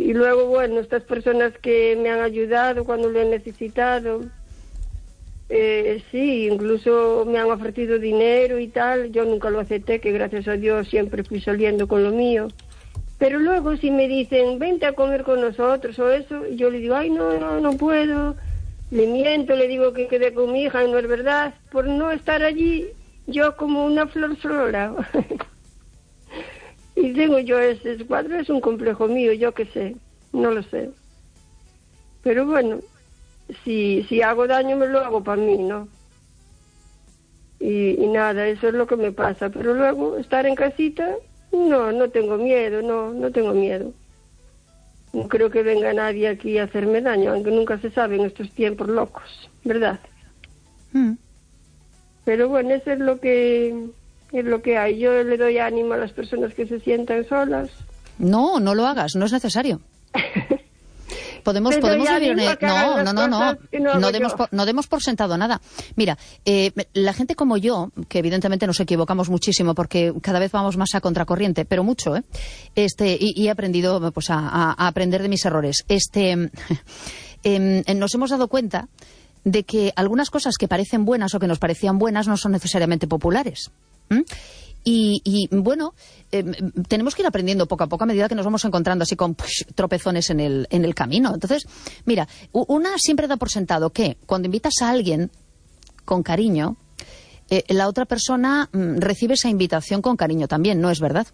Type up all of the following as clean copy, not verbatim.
Y luego, bueno, estas personas que me han ayudado cuando lo he necesitado, sí, incluso me han ofrecido dinero y tal. Yo nunca lo acepté, que gracias a Dios siempre fui saliendo con lo mío. Pero luego si me dicen, vente a comer con nosotros o eso, y yo le digo, ay, no puedo. Le miento, le digo que quedé con mi hija y no es verdad. Por no estar allí, yo como una flor. Y tengo yo ese cuadro, es un complejo mío, yo qué sé, no lo sé. Pero bueno, si hago daño me lo hago para mí, ¿no? Y nada, eso es lo que me pasa. Pero luego, estar en casita... No tengo miedo, no tengo miedo. No creo que venga nadie aquí a hacerme daño, aunque nunca se sabe en estos tiempos locos, ¿verdad? Pero bueno, eso es lo que hay. Yo le doy ánimo a las personas que se sientan solas. No lo hagas, no es necesario. Podemos vivir no demos por sentado nada. Mira, la gente como yo, que evidentemente nos equivocamos muchísimo porque cada vez vamos más a contracorriente, pero mucho, y he aprendido pues a aprender de mis errores. Nos hemos dado cuenta de que algunas cosas que parecen buenas o que nos parecían buenas no son necesariamente populares. Y bueno, tenemos que ir aprendiendo poco a poco a medida que nos vamos encontrando así con tropezones en el camino. Entonces, mira, una siempre da por sentado que cuando invitas a alguien con cariño, la otra persona recibe esa invitación con cariño también, ¿no es verdad?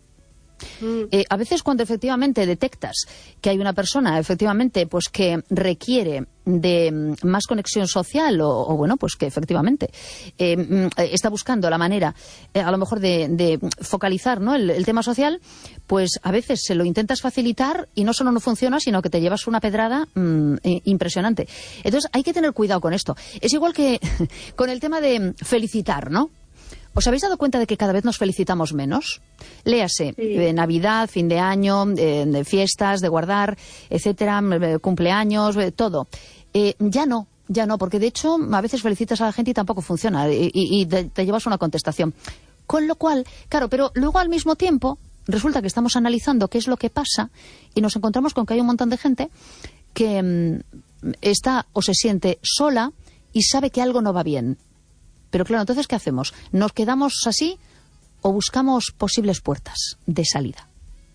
A veces cuando efectivamente detectas que hay una persona efectivamente pues que requiere de más conexión social o bueno pues que efectivamente está buscando la manera a lo mejor de focalizar, ¿no?, el tema social, pues a veces se lo intentas facilitar y no solo no funciona, sino que te llevas una pedrada impresionante. Entonces hay que tener cuidado con esto. Es igual que con el tema de felicitar, ¿no? ¿Os habéis dado cuenta de que cada vez nos felicitamos menos? Léase, sí. De Navidad, fin de año, de fiestas, de guardar, etcétera, cumpleaños, todo. Ya no, porque de hecho a veces felicitas a la gente y tampoco funciona y te llevas una contestación. Con lo cual, claro, pero luego al mismo tiempo resulta que estamos analizando qué es lo que pasa y nos encontramos con que hay un montón de gente que está o se siente sola y sabe que algo no va bien. Pero claro, entonces, ¿qué hacemos? ¿Nos quedamos así o buscamos posibles puertas de salida?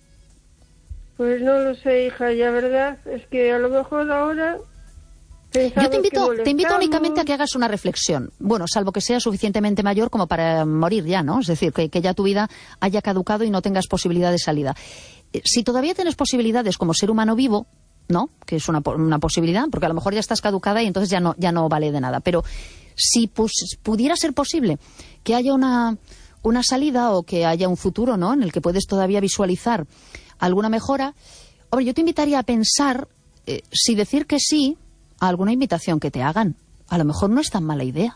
Pues no lo sé, hija, ya verdad, es que a lo mejor ahora... Yo te invito únicamente a que hagas una reflexión. Bueno, salvo que seas suficientemente mayor como para morir ya, ¿no? Es decir, que ya tu vida haya caducado y no tengas posibilidad de salida. Si todavía tienes posibilidades como ser humano vivo, ¿no?, que es una posibilidad, porque a lo mejor ya estás caducada y entonces ya no vale de nada. Pero si pudiera ser posible que haya una salida o que haya un futuro, ¿no?, en el que puedes todavía visualizar alguna mejora, hombre, yo te invitaría a pensar si decir que sí a alguna invitación que te hagan. A lo mejor no es tan mala idea.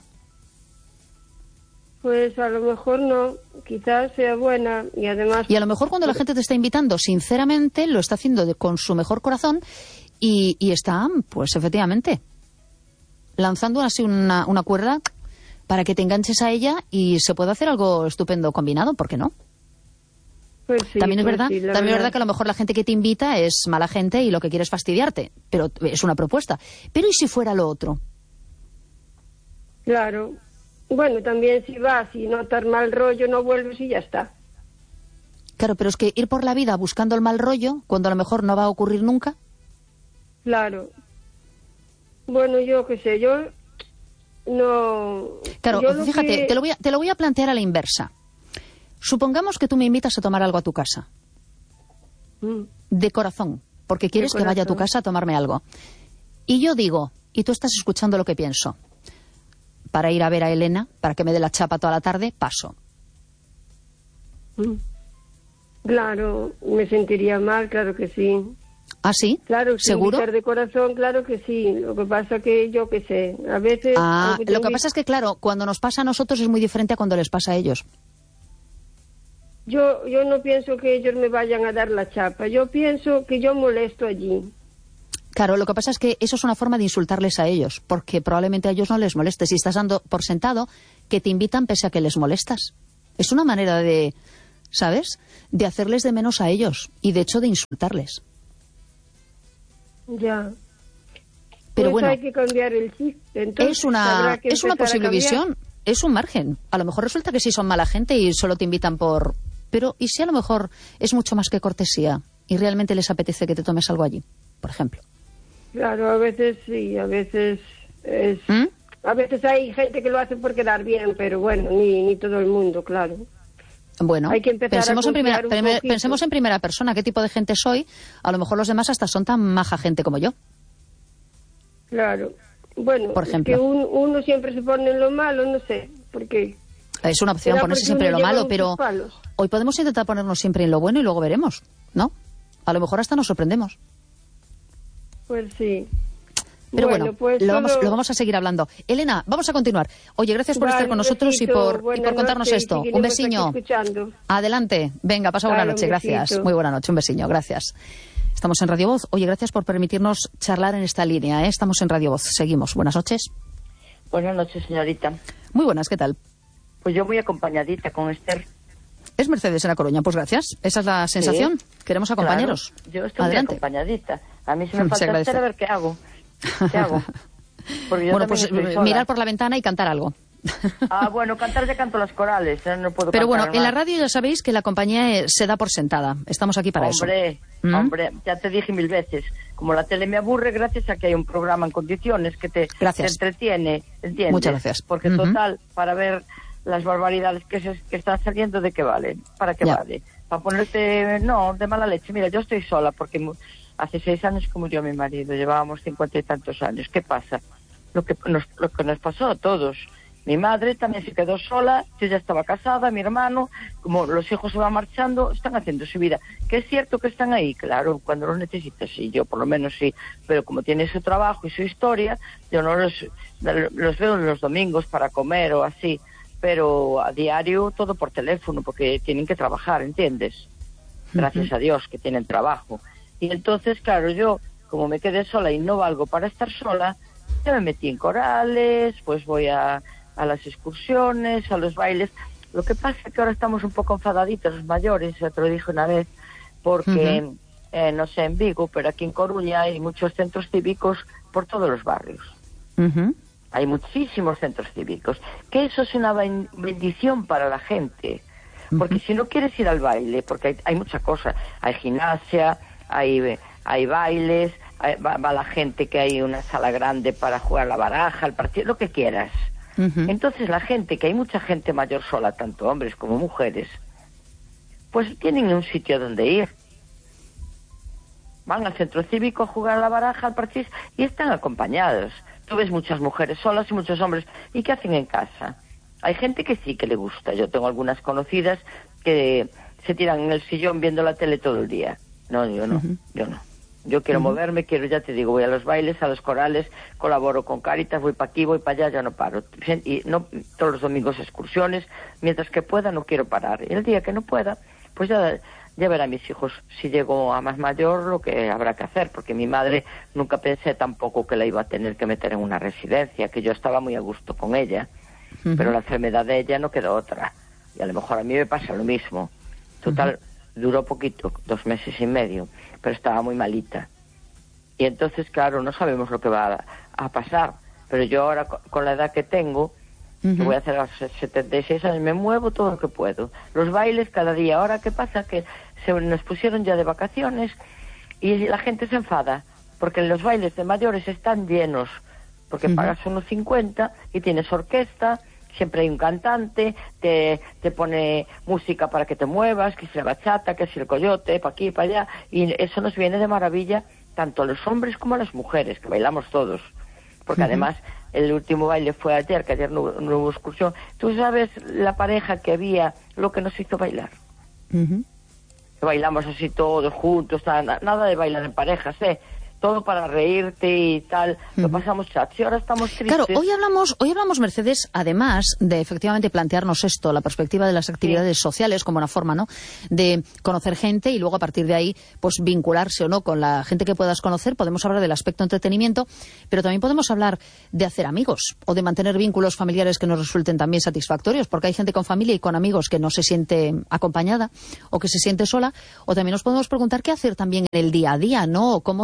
Pues a lo mejor no, quizás sea buena y además... Y a lo mejor cuando la gente te está invitando, sinceramente, lo está haciendo con su mejor corazón y está, pues efectivamente, lanzando así una cuerda para que te enganches a ella y se pueda hacer algo estupendo combinado, ¿por qué no? Pues sí, también es pues verdad, sí, también es verdad que a lo mejor la gente que te invita es mala gente y lo que quiere es fastidiarte, pero es una propuesta. Pero ¿y si fuera lo otro? Claro. Bueno, también si vas y notas mal rollo, no vuelves y ya está. Claro, pero es que ir por la vida buscando el mal rollo, cuando a lo mejor no va a ocurrir nunca. Claro. Bueno, yo qué sé, yo no... Claro, yo fíjate, te lo voy a plantear a la inversa. Supongamos que tú me invitas a tomar algo a tu casa. De corazón, porque quieres que vaya a tu casa a tomarme algo. Y yo digo, y tú estás escuchando lo que pienso, para ir a ver a Elena, para que me dé la chapa toda la tarde, paso. Claro, me sentiría mal, claro que sí. ¿Ah, sí? Claro, ¿seguro? De corazón, claro que sí. Lo que pasa que yo qué sé, a veces... Lo que pasa es que, claro, cuando nos pasa a nosotros es muy diferente a cuando les pasa a ellos. Yo no pienso que ellos me vayan a dar la chapa. Yo pienso que yo molesto allí. Claro, lo que pasa es que eso es una forma de insultarles a ellos, porque probablemente a ellos no les molestes y estás dando por sentado que te invitan pese a que les molestas. Es una manera de, ¿sabes?, de hacerles de menos a ellos y de hecho de insultarles. Ya. Pero pues bueno, hay que cambiar el chip. Entonces, es una empezar a posible cambiar. visión, es un margen. A lo mejor resulta que sí son mala gente y solo te invitan por... Pero, ¿y si a lo mejor es mucho más que cortesía y realmente les apetece que te tomes algo allí, por ejemplo? Claro, a veces sí, a veces es... ¿Mm? A veces hay gente que lo hace por quedar bien, pero bueno, ni todo el mundo, claro. Bueno, Hay que empezar pensemos, a en primera, confiar un poquito. pensemos en primera persona, qué tipo de gente soy. A lo mejor los demás hasta son tan maja gente como yo. Claro. Bueno, Por es ejemplo. que uno siempre se pone en lo malo, no sé, porque... Es una opción ¿Será ponerse porque siempre en uno lo lleva malo, muchos pero palos? hoy podemos intentar ponernos siempre en lo bueno y luego veremos, ¿no? A lo mejor hasta nos sorprendemos. Pues sí. Pero bueno, pues lo solo- vamos a seguir hablando. Elena, vamos a continuar. Oye, gracias por Vale, estar con nosotros y besito, por buena contarnos noche, y esto. Un seguiremos besiño. aquí escuchando. Adelante. Venga, pasa buena Vale, noche. un Gracias. besito. Muy buena noche. Un besiño. Gracias. Estamos en Radio Voz. Oye, gracias por permitirnos charlar en esta línea, ¿eh? Estamos en Radio Voz. Seguimos. Buenas noches. Buenas noches, señorita. Muy buenas. ¿Qué tal? Pues yo muy acompañadita con Esther. Es Mercedes en La Coruña. Pues gracias. Esa es la sensación. Queremos a compañeros. Claro, yo estoy muy Adelante. acompañadita. A mí se me Se falta agradece. Esther, a ver qué hago. ¿Qué hago? Porque yo Bueno, también pues estoy sola. mirar por la ventana y cantar algo. Ah, bueno, cantar ya canto las corales, ya no puedo Pero bueno, cantar en la más. radio ya sabéis que la compañía se da por sentada. Estamos aquí para Hombre, eso. ¿Mm? hombre, ya te dije 1000 veces. Como la tele me aburre, gracias a que hay un programa en condiciones que te Gracias. entretiene, ¿entiendes? Muchas gracias. Porque Ujú. total, para ver las barbaridades que están saliendo, ¿de qué valen? ¿Para qué Ya. vale? Para ponerte, no, de mala leche. Mira, yo estoy sola porque hace 6 años que murió mi marido, llevábamos 50 y tantos años. ¿Qué pasa? Lo que nos pasó a todos. Mi madre también se quedó sola, yo ya estaba casada, mi hermano, como los hijos se van marchando, están haciendo su vida. Que es cierto que están ahí, claro, cuando los necesitas, sí, yo por lo menos sí, pero como tiene su trabajo y su historia, yo no los veo los domingos para comer o así, pero a diario todo por teléfono, porque tienen que trabajar, ¿entiendes? Gracias a Dios que tienen trabajo. Y entonces, claro, yo, como me quedé sola y no valgo para estar sola, ya me metí en corales, pues voy a las excursiones, a los bailes. Lo que pasa es que ahora estamos un poco enfadaditos los mayores, ya te lo dije una vez, porque, no sé, en Vigo, pero aquí en Coruña hay muchos centros cívicos por todos los barrios. Ujú. Hay muchísimos centros cívicos, que eso es una bendición para la gente. Porque si no quieres ir al baile, porque hay mucha cosa, hay gimnasia, hay bailes, va la gente que hay una sala grande para jugar la baraja, el partido, lo que quieras. Ujú. Entonces la gente, que hay mucha gente mayor sola, tanto hombres como mujeres, pues tienen un sitio donde ir. Van al centro cívico a jugar a la baraja, al partido, y están acompañados. Tú ves muchas mujeres solas y muchos hombres. ¿Y qué hacen en casa? Hay gente que sí que le gusta. Yo tengo algunas conocidas que se tiran en el sillón viendo la tele todo el día. No, yo no, yo no. Yo quiero moverme, ya te digo, voy a los bailes, a los corales, colaboro con Cáritas, voy para aquí, voy para allá, ya no paro. Y no todos los domingos excursiones, mientras que pueda no quiero parar. Y el día que no pueda, pues ya verá a mis hijos, si llego a más mayor, lo que habrá que hacer, porque mi madre nunca pensé tampoco que la iba a tener que meter en una residencia, que yo estaba muy a gusto con ella, pero la enfermedad de ella no quedó otra. Y a lo mejor a mí me pasa lo mismo. Total, duró poquito, 2 meses y medio, pero estaba muy malita. Y entonces, claro, no sabemos lo que va a pasar. Pero yo ahora, con la edad que tengo, que voy a hacer a los 76 años, me muevo todo lo que puedo. Los bailes cada día. Ahora, ¿qué pasa? Que nos pusieron ya de vacaciones y la gente se enfada, porque los bailes de mayores están llenos, porque pagas unos 50 y tienes orquesta, siempre hay un cantante, te pone música para que te muevas, que si la bachata, que si el coyote, para aquí, para allá, y eso nos viene de maravilla, tanto a los hombres como a las mujeres, que bailamos todos, porque además el último baile fue ayer, que ayer no hubo excursión. Tú sabes la pareja que había, lo que nos hizo bailar. Bailamos así todos juntos, nada de bailar en parejas, todo para reírte y tal, lo pasamos chats. Y ahora estamos tristes. Claro, hoy hablamos, Mercedes, además de efectivamente plantearnos esto, la perspectiva de las actividades sociales como una forma, ¿no?, de conocer gente y luego a partir de ahí, pues vincularse o no con la gente que puedas conocer. Podemos hablar del aspecto entretenimiento, pero también podemos hablar de hacer amigos o de mantener vínculos familiares que nos resulten también satisfactorios, porque hay gente con familia y con amigos que no se siente acompañada o que se siente sola, o también nos podemos preguntar qué hacer también en el día a día, ¿no?, o cómo ser un poco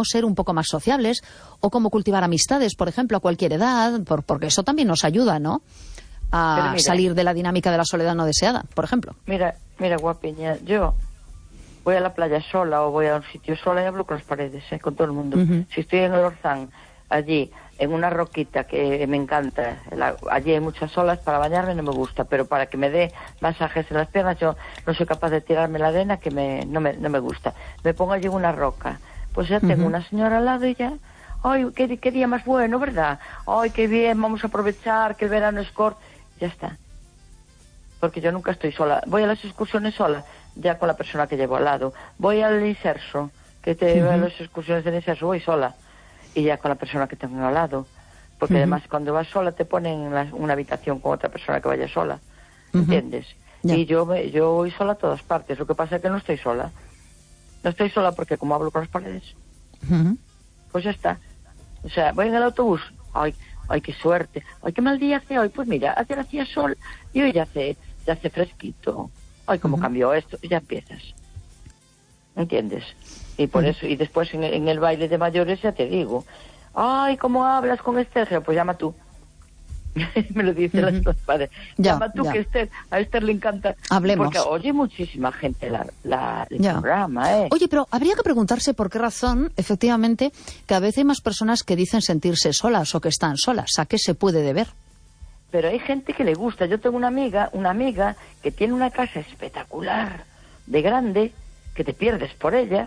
poco más sociables, o cómo cultivar amistades, por ejemplo, a cualquier edad, porque eso también nos ayuda, ¿no?, a salir de la dinámica de la soledad no deseada, por ejemplo. Mira, guapiña, yo voy a la playa sola o voy a un sitio sola y hablo con las paredes, con todo el mundo. Si estoy en el Orzán, allí, en una roquita que me encanta, allí hay muchas olas, para bañarme no me gusta, pero para que me dé masajes en las piernas yo no soy capaz de tirarme la arena, que no me gusta. Me pongo allí en una roca, pues ya tengo una señora al lado y ya, ¡ay, qué día más bueno!, ¿verdad? ¡Ay, qué bien, vamos a aprovechar que el verano es corto! Ya está. Porque yo nunca estoy sola. Voy a las excursiones sola, ya con la persona que llevo al lado. Voy al inserso, que te veo a las excursiones del inserso, voy sola. Y ya con la persona que tengo al lado. Porque además cuando vas sola te ponen en una habitación con otra persona que vaya sola. ¿Entiendes? Yeah. Y yo voy sola a todas partes. Lo que pasa es que no estoy sola. No estoy sola porque como hablo con las paredes, pues ya está. O sea, voy en el autobús. Ay, qué suerte. Ay, qué mal día hace hoy. Pues mira, ayer hacía sol y hoy ya hace fresquito. Ay, cómo cambió esto. Y ya empiezas. ¿Entiendes? Y por eso, y después en el baile de mayores ya te digo, ay, ¿cómo hablas con Esther? Pues llama tú. Me lo dicen los padres. Llama tú, que a Esther le encanta. Hablemos. Porque oye muchísima gente el programa, Oye, pero habría que preguntarse por qué razón, efectivamente, cada vez hay más personas que dicen sentirse solas o que están solas. ¿A qué se puede deber? Pero hay gente que le gusta. Yo tengo una amiga que tiene una casa espectacular, de grande, que te pierdes por ella,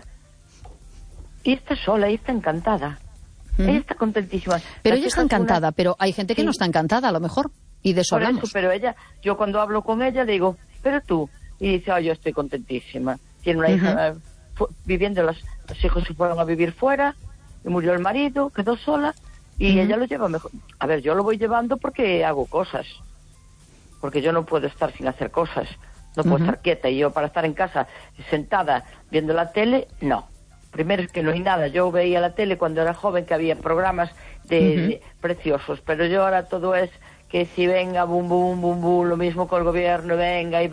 y está sola y está encantada. Ella está contentísima. Pero ella está encantada, pero hay gente que no está encantada, a lo mejor, y de eso hablamos. Por eso, pero ella, yo cuando hablo con ella le digo, pero tú, y dice, yo estoy contentísima. Tiene una hija viviendo, los hijos se fueron a vivir fuera, y murió el marido, quedó sola, y ella lo lleva mejor. A ver, yo lo voy llevando porque hago cosas, porque yo no puedo estar sin hacer cosas, no puedo estar quieta, y yo para estar en casa sentada viendo la tele, no. Primero es que no hay nada. Yo veía la tele cuando era joven que había programas de preciosos, pero yo ahora todo es que si venga, bum, bum, bum, bum, lo mismo con el gobierno, venga,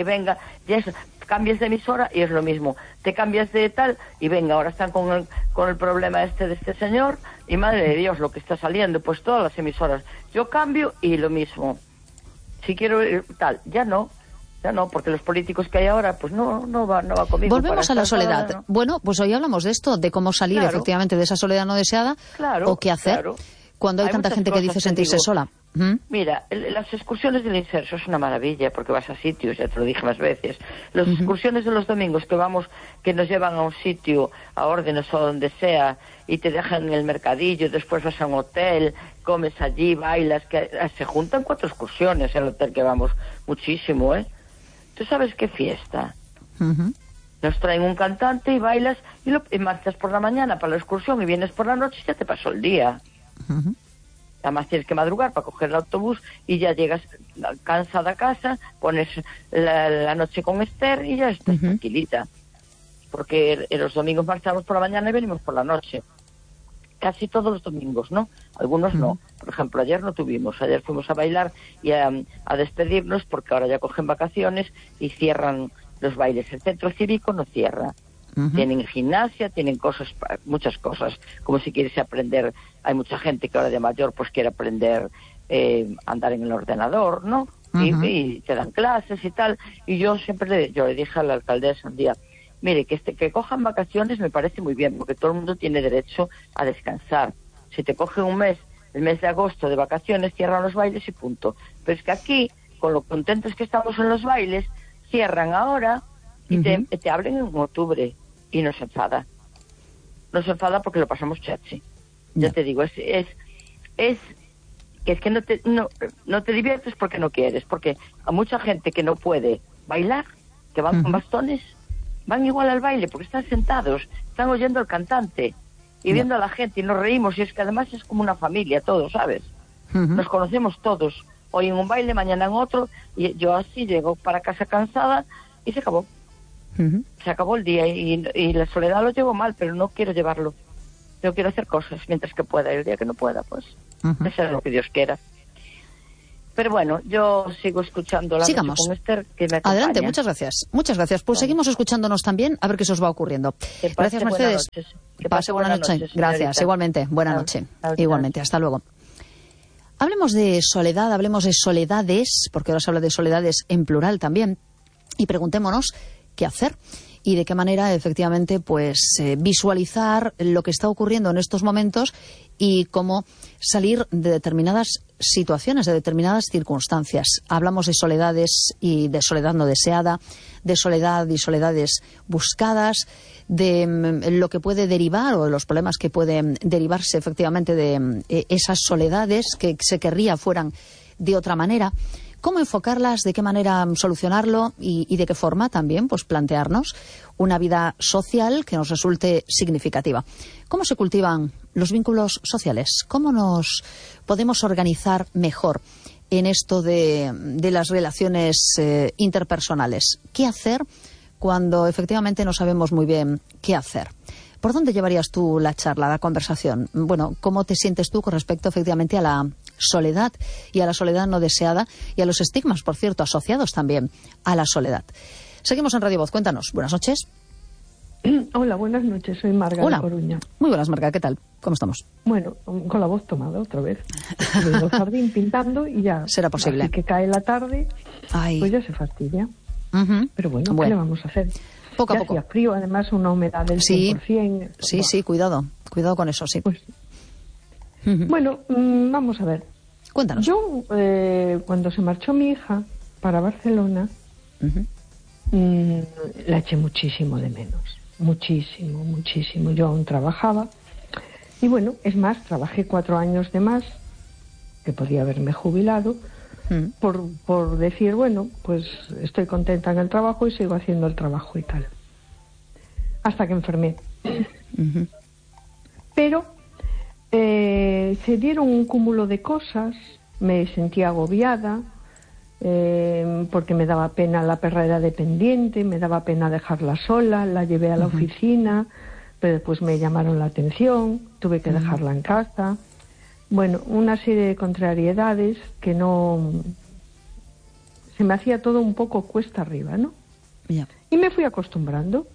y eso, cambias de emisora y es lo mismo. Te cambias de tal y venga, ahora están con el problema de este señor y madre de Dios, lo que está saliendo, pues todas las emisoras. Yo cambio y lo mismo. Si quiero tal, ya no, porque los políticos que hay ahora, pues no va conmigo. Volvemos a la soledad. ¿No? Bueno, pues hoy hablamos de esto, de cómo salir efectivamente de esa soledad no deseada, o qué hacer cuando hay tanta gente que dice sentirse sola. Mira, las excursiones del inserso es una maravilla, porque vas a sitios, ya te lo dije más veces. Las excursiones de los domingos que nos llevan a un sitio, a Órdenes o donde sea, y te dejan en el mercadillo, después vas a un hotel, comes allí, bailas, que se juntan 4 excursiones en el hotel que vamos muchísimo, ¿eh? ¿Tú sabes qué fiesta? Nos traen un cantante y bailas y marchas por la mañana para la excursión y vienes por la noche y ya te pasó el día. Además tienes que madrugar para coger el autobús y ya llegas cansada a casa, pones la noche con Esther y ya estás tranquilita. Porque los domingos marchamos por la mañana y venimos por la noche. Casi todos los domingos, ¿no? Algunos no. Por ejemplo, ayer no tuvimos. Ayer fuimos a bailar y a despedirnos porque ahora ya cogen vacaciones y cierran los bailes. El centro cívico no cierra. Tienen gimnasia, tienen muchas cosas. Como si quieres aprender, hay mucha gente que ahora de mayor pues quiere aprender a andar en el ordenador, ¿no? Y te dan clases y tal. Y yo siempre le dije a la alcaldesa un día, mire, que cojan vacaciones me parece muy bien, porque todo el mundo tiene derecho a descansar. Si te cogen un mes, el mes de agosto de vacaciones, cierran los bailes y punto. Pero es que aquí, con lo contentos que estamos en los bailes, cierran ahora y te abren en octubre y nos enfada. Nos enfada porque lo pasamos chachi. Ya te digo, es que no te diviertes porque no quieres, porque a mucha gente que no puede bailar, que van con bastones, van igual al baile porque están sentados, están oyendo al cantante y viendo a la gente y nos reímos, y es que además es como una familia todos, ¿sabes? Nos conocemos todos, hoy en un baile, mañana en otro, y yo así llego para casa cansada y se acabó. Se acabó el día y la soledad lo llevo mal, pero no quiero llevarlo. Yo quiero hacer cosas mientras que pueda, y el día que no pueda, pues eso es lo que Dios quiera. Pero bueno, yo sigo escuchando la noche con Esther, que me acompaña. Adelante, muchas gracias. Muchas gracias. Pues seguimos escuchándonos también, a ver qué se os va ocurriendo. Gracias, Mercedes. Que pase buena noche. señorita. Gracias, igualmente. Buena Chao. noche. Chao, chao. Igualmente, hasta luego. Hablemos de soledad, hablemos de soledades, porque ahora se habla de soledades en plural también, y preguntémonos qué hacer y de qué manera, efectivamente, pues visualizar lo que está ocurriendo en estos momentos y cómo salir de determinadas situaciones, de determinadas circunstancias. Hablamos de soledades y de soledad no deseada, de soledad y soledades buscadas, de lo que puede derivar o de los problemas que pueden derivarse efectivamente de esas soledades que se querría fueran de otra manera. ¿Cómo enfocarlas? ¿De qué manera solucionarlo? Y de qué forma también pues plantearnos una vida social que nos resulte significativa. ¿Cómo se cultivan los vínculos sociales? ¿Cómo nos podemos organizar mejor en esto de las relaciones interpersonales? ¿Qué hacer cuando efectivamente no sabemos muy bien qué hacer? ¿Por dónde llevarías tú la charla, la conversación? Bueno, ¿cómo te sientes tú con respecto efectivamente a la soledad y a la soledad no deseada y a los estigmas, por cierto, asociados también a la soledad? Seguimos en Radio Voz. Cuéntanos. Buenas noches. Hola, buenas noches. Soy Marga de Coruña. Muy buenas, Marga. ¿Qué tal? ¿Cómo estamos? Bueno, con la voz tomada otra vez. Estoy en el jardín pintando y ya... Será posible. Así que cae la tarde, Ay. pues ya se fastidia. Pero bueno, ¿qué le vamos a hacer? Poco a ya poco. hacía frío, además una humedad del 100%. Sí, sí, cuidado con eso, sí. Pues, bueno, vamos a ver. Cuéntanos. Yo, cuando se marchó mi hija para Barcelona, la eché muchísimo de menos. Muchísimo, muchísimo. Yo aún trabajaba. Y bueno, es más, trabajé 4 años de más, que podía haberme jubilado, por decir, bueno, pues estoy contenta en el trabajo y sigo haciendo el trabajo y tal. Hasta que enfermé. Pero se dieron un cúmulo de cosas, me sentía agobiada, porque me daba pena, la perra era dependiente, me daba pena dejarla sola, la llevé a la oficina, pero después me llamaron la atención, tuve que dejarla en casa. Bueno, una serie de contrariedades que no... Se me hacía todo un poco cuesta arriba, ¿no? Yeah. Y me fui acostumbrando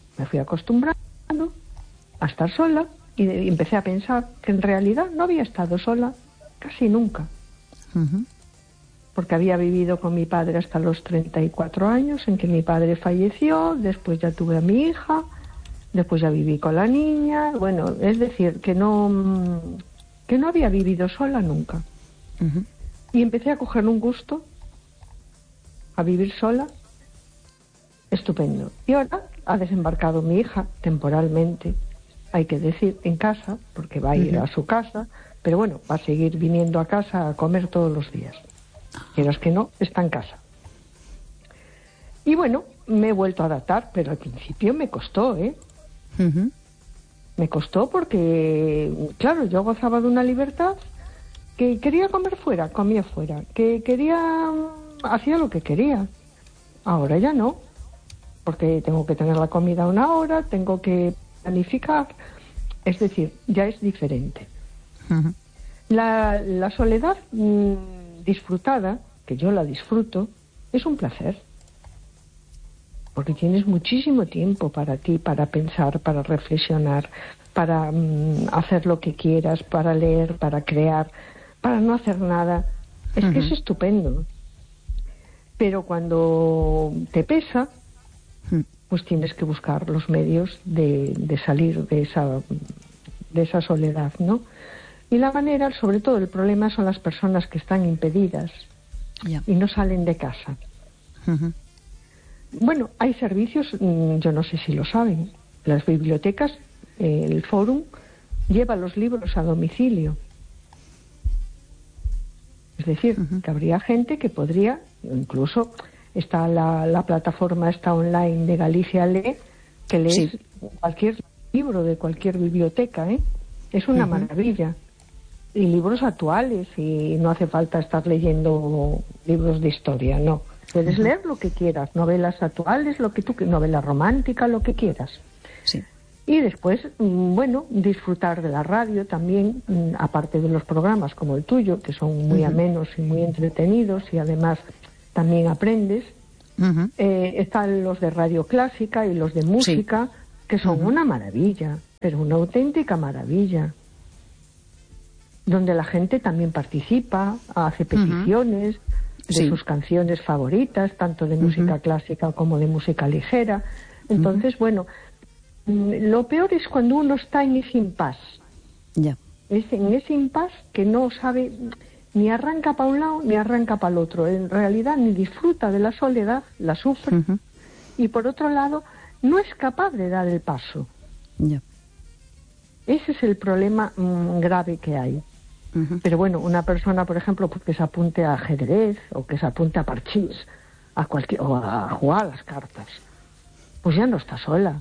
a estar sola y empecé a pensar que en realidad no había estado sola casi nunca. Porque había vivido con mi padre hasta los 34 años, en que mi padre falleció, después ya tuve a mi hija, después ya viví con la niña. Bueno, es decir, que no había vivido sola nunca. Y empecé a coger un gusto a vivir sola estupendo. Y ahora ha desembarcado mi hija temporalmente, hay que decir, en casa, porque va a ir a su casa, pero bueno, va a seguir viniendo a casa a comer todos los días. Quieras que no, está en casa. Y bueno, me he vuelto a adaptar, pero al principio me costó, Me costó porque, claro, yo gozaba de una libertad, que quería comer fuera, comía fuera, que quería, hacía lo que quería. Ahora ya no, porque tengo que tener la comida a una hora, tengo que planificar, es decir, ya es diferente. La soledad disfrutada, que yo la disfruto, es un placer. Porque tienes muchísimo tiempo para ti, para pensar, para reflexionar, para hacer lo que quieras, para leer, para crear, para no hacer nada. Es que es estupendo. Pero cuando te pesa, pues tienes que buscar los medios de salir de esa soledad, ¿no? Y la manera, sobre todo el problema son las personas que están impedidas y no salen de casa. Bueno, hay servicios, yo no sé si lo saben, las bibliotecas, el Fórum lleva los libros a domicilio. Es decir, que habría gente que podría, incluso está la plataforma esta online de Galicia Lee, que lees cualquier libro de cualquier biblioteca, es una maravilla. Y libros actuales, y no hace falta estar leyendo libros de historia, no. Puedes leer lo que quieras, novelas actuales, novela romántica, lo que quieras. Sí. Y después, bueno, disfrutar de la radio también, aparte de los programas como el tuyo, que son muy amenos y muy entretenidos, y además también aprendes. Están los de radio clásica y los de música, que son una maravilla. pero una auténtica maravilla, donde la gente también participa, hace peticiones de sus canciones favoritas, tanto de música clásica como de música ligera. Entonces, bueno, lo peor es cuando uno está en ese impasse. Ya. Es en ese impasse que no sabe, ni arranca para un lado ni arranca para el otro. En realidad ni disfruta de la soledad, la sufre, y por otro lado no es capaz de dar el paso. Ya. Ese es el problema grave que hay. Pero bueno, una persona, por ejemplo, pues que se apunte a ajedrez o que se apunte a parchís, o a jugar a las cartas, pues ya no está sola.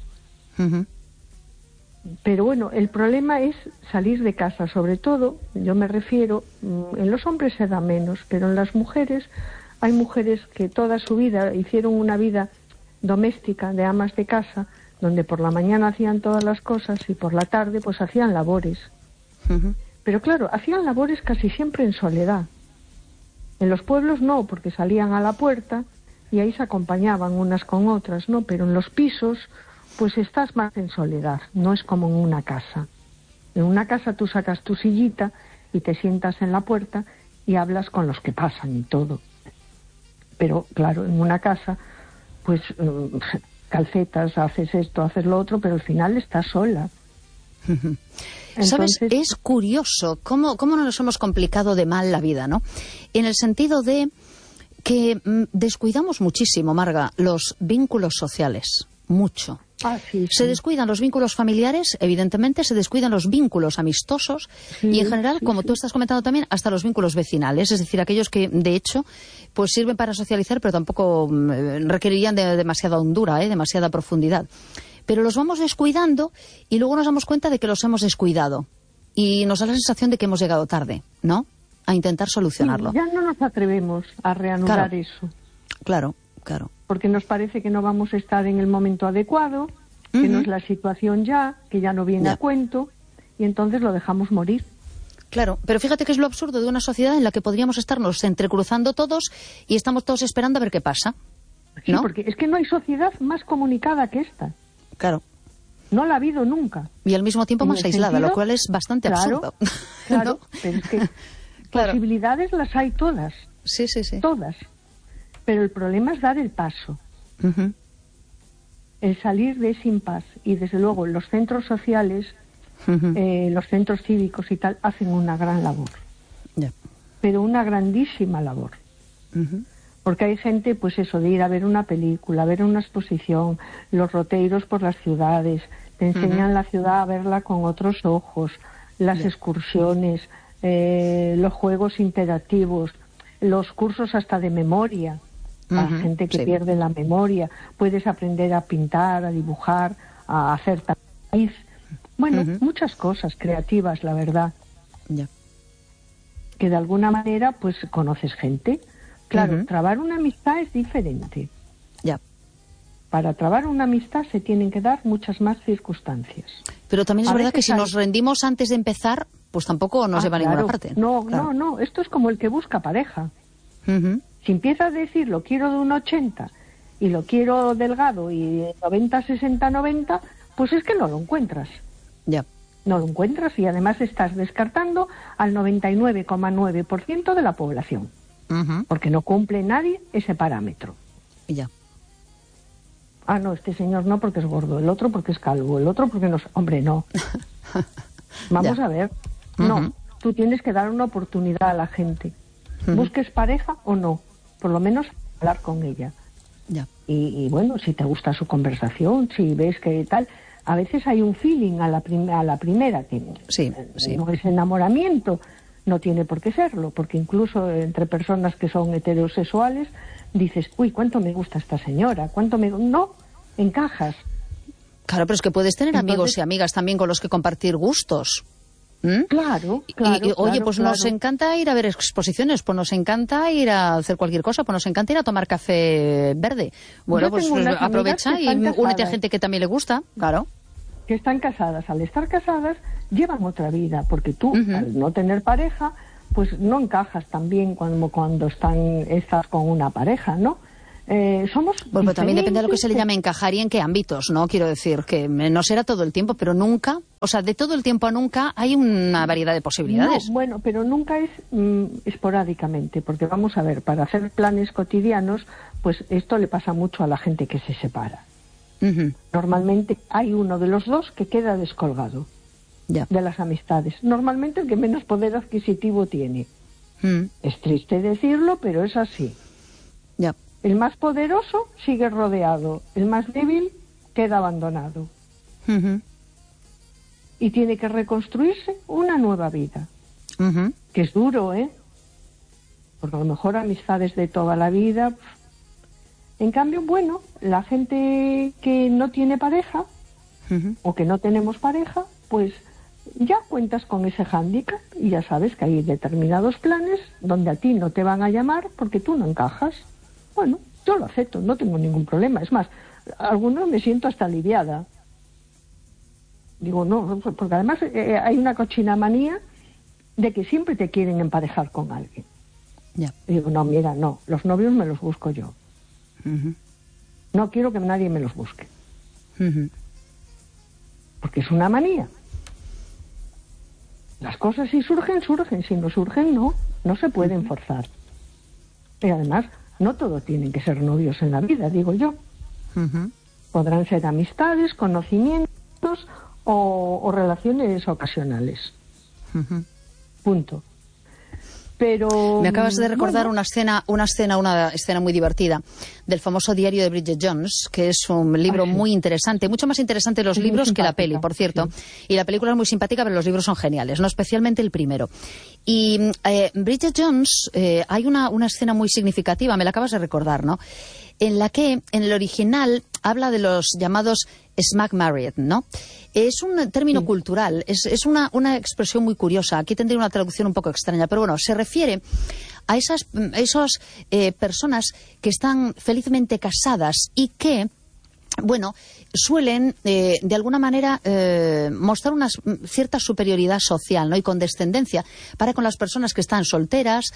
Pero bueno, el problema es salir de casa, sobre todo, yo me refiero, en los hombres se da menos, pero en las mujeres, hay mujeres que toda su vida hicieron una vida doméstica, de amas de casa, donde por la mañana hacían todas las cosas y por la tarde pues hacían labores. Pero claro, hacían labores casi siempre en soledad. En los pueblos no, porque salían a la puerta y ahí se acompañaban unas con otras, ¿no? Pero en los pisos pues estás más en soledad, no es como en una casa. En una casa tú sacas tu sillita y te sientas en la puerta y hablas con los que pasan y todo. Pero claro, en una casa, pues calcetas, haces esto, haces lo otro, pero al final estás sola. Entonces, ¿sabes? Es curioso cómo nos hemos complicado de mal la vida, ¿no? En el sentido de que descuidamos muchísimo, Marga, los vínculos sociales. Mucho. Sí. Se descuidan los vínculos familiares, evidentemente, se descuidan los vínculos amistosos y en general, como tú estás comentando también, hasta los vínculos vecinales, es decir, aquellos que de hecho pues sirven para socializar, pero tampoco requerirían de demasiada hondura, demasiada profundidad. Pero los vamos descuidando y luego nos damos cuenta de que los hemos descuidado y nos da la sensación de que hemos llegado tarde, ¿no? A intentar solucionarlo. Ya no nos atrevemos a reanudar eso. Claro. Porque nos parece que no vamos a estar en el momento adecuado, que no es la situación ya, que ya no viene a cuento, y entonces lo dejamos morir. Claro, pero fíjate que es lo absurdo de una sociedad en la que podríamos estarnos entrecruzando todos y estamos todos esperando a ver qué pasa, ¿no? Sí, porque es que no hay sociedad más comunicada que esta. Claro. No la ha habido nunca. Y al mismo tiempo más aislada, lo cual es bastante absurdo. Claro, ¿no? Pero es que posibilidades las hay todas. Sí. Todas. Pero el problema es dar el paso. El salir de ese impasse. Y desde luego los centros sociales, los centros cívicos y tal, hacen una gran labor. Pero una grandísima labor. Porque hay gente, pues eso, de ir a ver una película, ver una exposición, los roteiros por las ciudades, te enseñan la ciudad a verla con otros ojos, las excursiones, los juegos interactivos, los cursos hasta de memoria. Para gente que pierde la memoria, puedes aprender a pintar, a dibujar, a hacer tapiz. Bueno, muchas cosas creativas, la verdad. Que de alguna manera, pues, conoces gente. Claro, trabar una amistad es diferente. Para trabar una amistad se tienen que dar muchas más circunstancias. Pero también es verdad que si nos rendimos antes de empezar, pues tampoco nos lleva a ninguna parte. No, esto es como el que busca pareja. Si empiezas a decir, lo quiero de un 80 y lo quiero delgado y 90, 60, 90, pues es que no lo encuentras. No lo encuentras y además estás descartando al 99,9% de la población. Porque no cumple nadie ese parámetro. No, este señor no porque es gordo, el otro porque es calvo, el otro porque no... Hombre, no. Vamos a ver. No, tú tienes que dar una oportunidad a la gente. Busques pareja o no, por lo menos hablar con ella. Y bueno, si te gusta su conversación, si ves que tal, a veces hay un feeling a la primera, que no es enamoramiento, no tiene por qué serlo, porque incluso entre personas que son heterosexuales dices, uy, cuánto me gusta esta señora, no, encajas. Claro, pero es que puedes tener amigos y amigas también con los que compartir gustos. Claro. Oye, pues nos encanta ir a ver exposiciones, pues nos encanta ir a hacer cualquier cosa, pues nos encanta ir a tomar café verde. Bueno, pues aprovecha y únete a gente que también le gusta, claro. Que están casadas. Al estar casadas, llevan otra vida, porque tú, al no tener pareja, pues no encajas tan bien cuando estás con una pareja, ¿no? somos Bueno, pero también depende de lo que diferentes. se le llame encajar y en qué ámbitos, ¿no? Quiero decir que no será todo el tiempo, pero nunca, o sea, de todo el tiempo a nunca hay una variedad de posibilidades. No, bueno, pero nunca es esporádicamente, porque vamos a ver, para hacer planes cotidianos, pues esto le pasa mucho a la gente que se separa. Ujú. Normalmente hay uno de los dos que queda descolgado Ya. de las amistades. Normalmente el que menos poder adquisitivo tiene. Mm. Es triste decirlo, pero es así. Ya. El más poderoso sigue rodeado, el más débil queda abandonado Ujú. y tiene que reconstruirse una nueva vida, Ujú. que es duro, ¿eh? Porque a lo mejor amistades de toda la vida. En cambio, bueno, la gente que no tiene pareja Ujú. o que no tenemos pareja, pues ya cuentas con ese hándicap y ya sabes que hay determinados planes donde a ti no te van a llamar porque tú no encajas. Bueno, yo lo acepto, no tengo ningún problema. Es más, algunos me siento hasta aliviada. Digo, no, porque además hay una cochina manía de que siempre te quieren emparejar con alguien. Ya. Y digo, no, mira, no, los novios me los busco yo. Ujú. No quiero que nadie me los busque, Ujú. porque es una manía. Las cosas si surgen, surgen, si no surgen, no se pueden forzar. Y además, no todos tienen que ser novios en la vida, digo yo. Ujú. Podrán ser amistades, conocimientos o relaciones ocasionales. Ujú. Punto. Pero Me acabas de recordar bueno, una escena muy divertida del famoso diario de Bridget Jones, que es un libro sí. muy interesante, mucho más interesante los Es muy libros que la simpática, peli, por cierto. sí. Y la película es muy simpática, pero los libros son geniales, no especialmente el primero. Y Bridget Jones, hay una escena muy significativa, me la acabas de recordar, ¿no? En la que, en el original, habla de los llamados smack married, ¿no? Es un término cultural, es una expresión muy curiosa. Aquí tendría una traducción un poco extraña, pero bueno, se refiere a esas personas que están felizmente casadas y que, bueno, suelen de alguna manera mostrar una cierta superioridad social, ¿no? Y condescendencia para con las personas que están solteras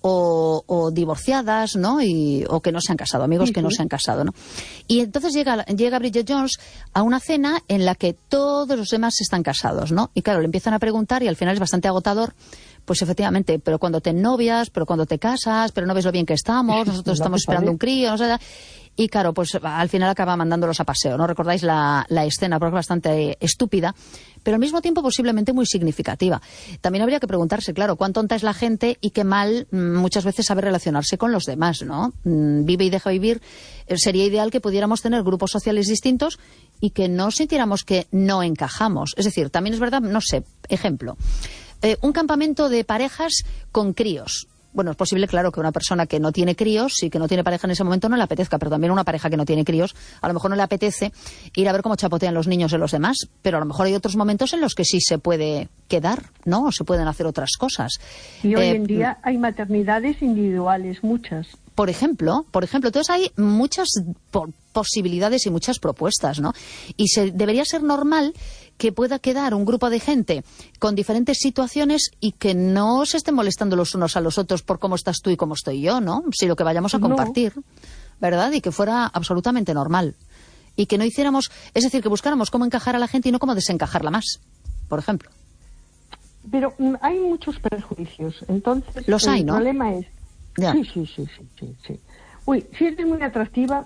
o divorciadas, ¿no? O que no se han casado, amigos que no se han casado, ¿no? Y entonces llega Bridget Jones a una cena en la que todos los demás están casados, ¿no? Y claro, le empiezan a preguntar y al final es bastante agotador. Pues efectivamente, pero cuando te novias, pero cuando te casas, pero no ves lo bien que estamos, nosotros estamos esperando un crío, no sé. Y claro, pues al final acaba mandándolos a paseo, ¿no? ¿Recordáis la escena? Porque es bastante estúpida, pero al mismo tiempo posiblemente muy significativa. También habría que preguntarse, claro, cuán tonta es la gente y qué mal muchas veces sabe relacionarse con los demás, ¿no? Vive y deja vivir. Sería ideal que pudiéramos tener grupos sociales distintos y que no sintiéramos que no encajamos. Es decir, también es verdad, no sé, ejemplo, un campamento de parejas con críos. Bueno, es posible, claro, que una persona que no tiene críos y que no tiene pareja en ese momento no le apetezca, pero también una pareja que no tiene críos, a lo mejor no le apetece ir a ver cómo chapotean los niños de los demás, pero a lo mejor hay otros momentos en los que sí se puede quedar, ¿no? O se pueden hacer otras cosas. Y hoy en día hay maternidades individuales, muchas. Por ejemplo, entonces hay muchas posibilidades y muchas propuestas, ¿no? Y debería ser normal que pueda quedar un grupo de gente con diferentes situaciones y que no se estén molestando los unos a los otros por cómo estás tú y cómo estoy yo, ¿no? Sino que vayamos a compartir, ¿verdad? Y que fuera absolutamente normal. Y que no hiciéramos, es decir, que buscáramos cómo encajar a la gente y no cómo desencajarla más, por ejemplo. Pero hay muchos prejuicios, entonces Los hay, ¿no? El problema es... Ya. Sí. Uy, si eres muy atractiva,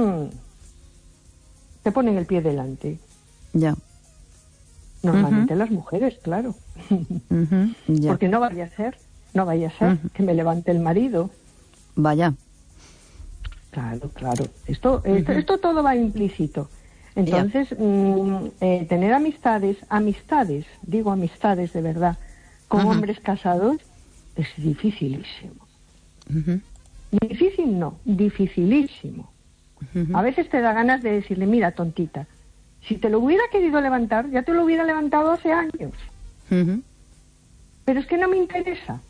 te ponen el pie delante. Ya. Normalmente las mujeres, claro. Ya. Porque no vaya a ser que me levante el marido. Vaya. Claro. Esto todo va implícito. Entonces, tener amistades de verdad, con hombres casados, es dificilísimo. Difícil no, dificilísimo. A veces te da ganas de decirle, mira, tontita, si te lo hubiera querido levantar, ya te lo hubiera levantado hace años. Pero es que no me interesa.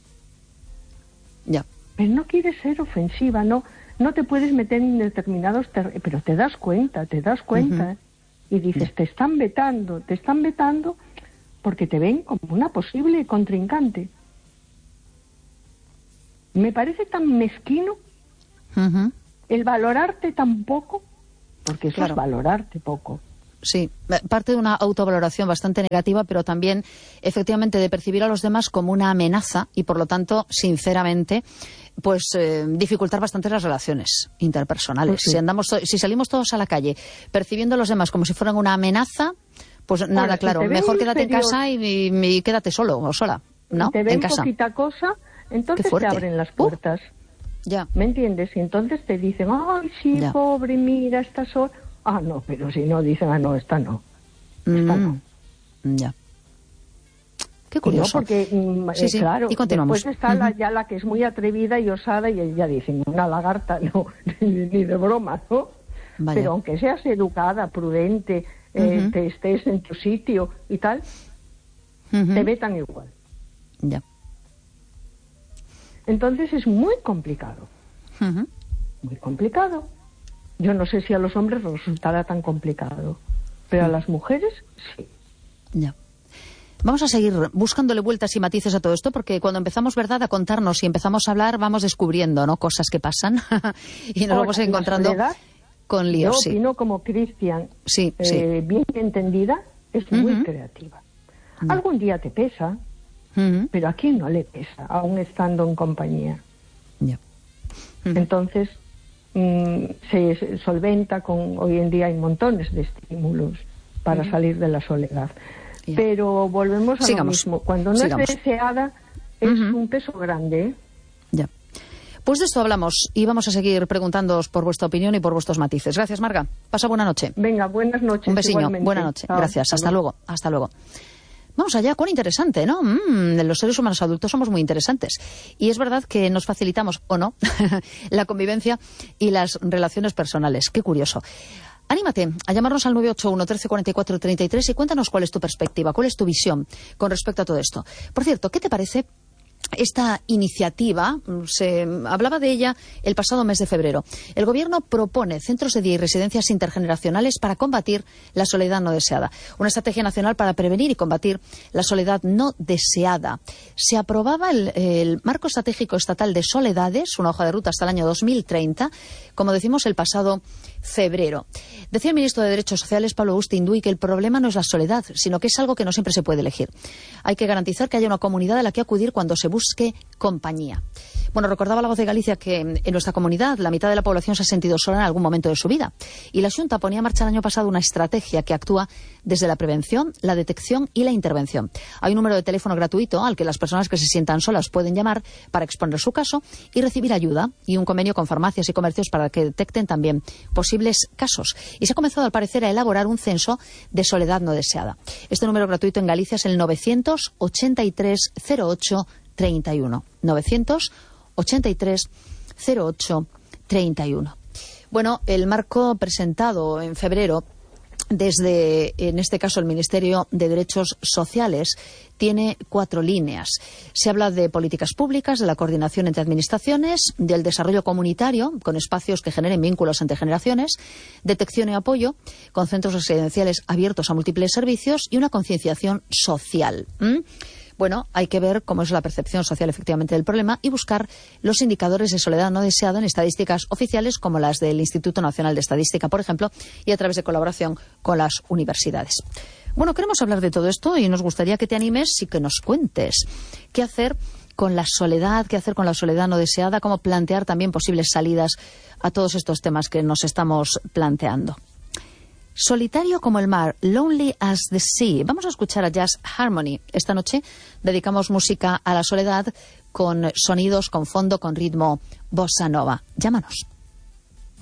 Ya. Pero no quieres ser ofensiva, no te puedes meter en determinados pero te das cuenta. Y dices, te están vetando porque te ven como una posible contrincante. Me parece tan mezquino el valorarte tampoco, porque eso Claro. es valorarte poco. Sí, parte de una autovaloración bastante negativa, pero también, efectivamente, de percibir a los demás como una amenaza y, por lo tanto, sinceramente, pues dificultar bastante las relaciones interpersonales. Sí. Si salimos todos a la calle percibiendo a los demás como si fueran una amenaza, pues nada, Ahora, si claro, te ven mejor quédate en inferior- casa y quédate solo o sola, ¿no? Te ven En casa. poquita cosa, entonces Qué te fuerte. abren las puertas. Ya. ¿Me entiendes? Y entonces te dicen, ay, sí, Ya. pobre, mira, esta sola. Ah, no, pero si no, dicen, ah, no, esta no. Esta no. Ya. Qué Y no, curioso. porque, Sí, claro, y continuamos. después está ya la que es muy atrevida y osada y ya dicen, una lagarta, no, ni de broma, ¿no? Vaya. Pero aunque seas educada, prudente, te estés en tu sitio y tal, Ujú. te vetan igual. Ya. Entonces es muy complicado, Ujú. muy complicado. Yo no sé si a los hombres resultará tan complicado, pero a las mujeres sí. Ya. Vamos a seguir buscándole vueltas y matices a todo esto, porque cuando empezamos, ¿verdad?, a contarnos y empezamos a hablar, vamos descubriendo, ¿no?, cosas que pasan y nos Ahora, vamos la encontrando soledad, con Yo líos. Sí. opino como Cristian, Sí, sí. bien entendida, es muy Ujú. creativa. Algún día te pesa, Ujú. pero a quién no le pesa, aún estando en compañía. Ya. Ujú. Entonces, se solventa con, hoy en día hay montones de estímulos para salir de la soledad. Ya. Pero volvemos a Sigamos, lo mismo. Cuando no sigamos. es deseada, es un peso grande, ¿eh? Ya. Pues de esto hablamos y vamos a seguir preguntándoos por vuestra opinión y por vuestros matices. Gracias, Marga. Pasa buena noche. Venga, buenas noches. Un besiño. Igualmente. Buena noche. Chao. Gracias. Hasta luego. Hasta luego. Vamos allá, con interesante, ¿no? Los seres humanos adultos somos muy interesantes. Y es verdad que nos facilitamos, o no, la convivencia y las relaciones personales. Qué curioso. Anímate a llamarnos al 981 13 44 33 y cuéntanos cuál es tu perspectiva, cuál es tu visión con respecto a todo esto. Por cierto, ¿qué te parece esta iniciativa? Se hablaba de ella el pasado mes de febrero. El Gobierno propone centros de día y residencias intergeneracionales para combatir la soledad no deseada. Una estrategia nacional para prevenir y combatir la soledad no deseada. Se aprobaba el Marco Estratégico Estatal de Soledades, una hoja de ruta hasta el año 2030, como decimos, el pasado febrero. Decía el ministro de Derechos Sociales, Pablo Agustín-Duy, que el problema no es la soledad, sino que es algo que no siempre se puede elegir. Hay que garantizar que haya una comunidad a la que acudir cuando se busque compañía. Bueno, recordaba La Voz de Galicia que en nuestra comunidad la mitad de la población se ha sentido sola en algún momento de su vida. Y la Xunta ponía en marcha el año pasado una estrategia que actúa desde la prevención, la detección y la intervención. Hay un número de teléfono gratuito al que las personas que se sientan solas pueden llamar para exponer su caso y recibir ayuda, y un convenio con farmacias y comercios para que detecten también posibles casos. Y se ha comenzado, al parecer, a elaborar un censo de soledad no deseada. Este número gratuito en Galicia es el 983 08 31. 983 08 31. Bueno, el marco presentado en febrero desde, en este caso, el Ministerio de Derechos Sociales, tiene 4 líneas. Se habla de políticas públicas, de la coordinación entre administraciones, del desarrollo comunitario, con espacios que generen vínculos entre generaciones, detección y apoyo, con centros residenciales abiertos a múltiples servicios y una concienciación social. Bueno, hay que ver cómo es la percepción social efectivamente del problema y buscar los indicadores de soledad no deseada en estadísticas oficiales como las del Instituto Nacional de Estadística, por ejemplo, y a través de colaboración con las universidades. Bueno, queremos hablar de todo esto y nos gustaría que te animes y que nos cuentes qué hacer con la soledad, qué hacer con la soledad no deseada, cómo plantear también posibles salidas a todos estos temas que nos estamos planteando. Solitario como el mar, lonely as the sea. Vamos a escuchar a Jazz Harmony. Esta noche dedicamos música a la soledad con sonidos, con fondo, con ritmo bossa nova. Llámanos.